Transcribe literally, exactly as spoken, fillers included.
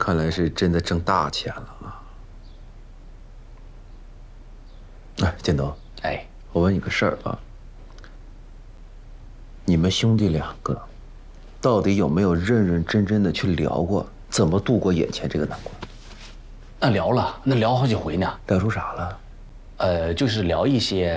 看来是真的挣大钱了啊！哎，建东， 哎， 我问你个事儿啊，你们兄弟两个，到底有没有认认真真的去聊过怎么度过眼前这个难关？ 那聊了，那聊好几回呢。 聊出啥了？ 呃，就是聊一些。